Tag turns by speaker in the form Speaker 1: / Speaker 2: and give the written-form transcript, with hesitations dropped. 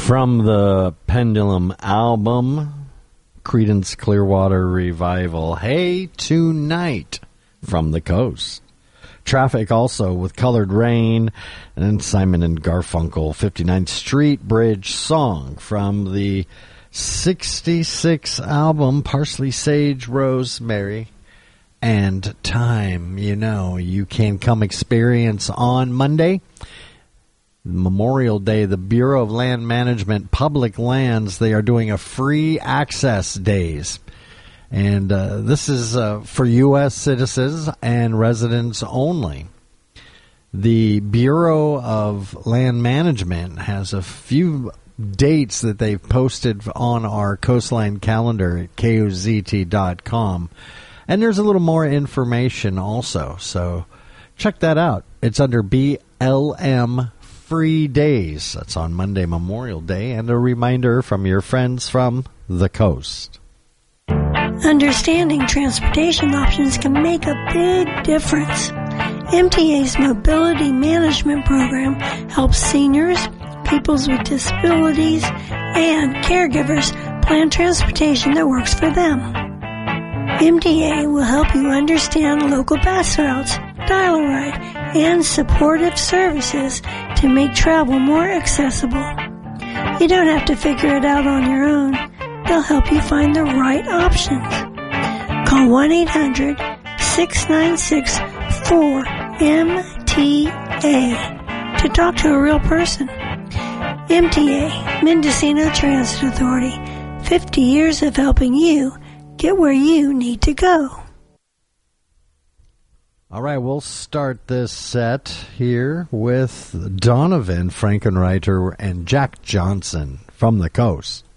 Speaker 1: From the Pendulum album, Creedence Clearwater Revival, Hey Tonight from the Coast. Traffic also with Colored Rain, and Simon and Garfunkel, 59th Street Bridge song from the 66 album, Parsley, Sage, Rosemary, and Time. You know, you can come experience on Monday, Memorial Day, the Bureau of Land Management Public Lands. They are doing a free access days. And this is for U.S. citizens and residents only. The Bureau of Land Management has a few dates that they've posted on our Coastline calendar at KOZT.com. And there's a little more information also. So check that out. It's under BLM Free Days. That's on Monday, Memorial Day. And a reminder from your friends from the coast.
Speaker 2: Understanding transportation options can make a big difference. MTA's Mobility Management Program helps seniors, peoples with disabilities, and caregivers plan transportation that works for them. MTA will help you understand local bus routes, dial-a-ride, and supportive services to make travel more accessible. You don't have to figure it out on your own. They'll help you find the right options. Call 1-800-696-4MTA to talk to a real person. MTA, Mendocino Transit Authority, 50 years of helping you get where you need to go.
Speaker 1: All right, we'll start this set here with Donovan Frankenreiter and Jack Johnson from the coast.